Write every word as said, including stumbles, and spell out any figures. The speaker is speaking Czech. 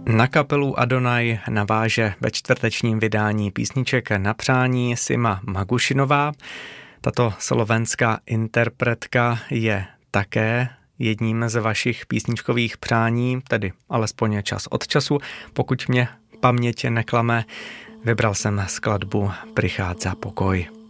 Na kapelu Adonai naváže ve čtvrtečním vydání písniček Na přání Sima Magušinová. Tato slovenská interpretka je také jedním z vašich písničkových přání, tedy alespoň čas od času. Pokud mě paměť neklame, vybral jsem skladbu Prichádza pokoj.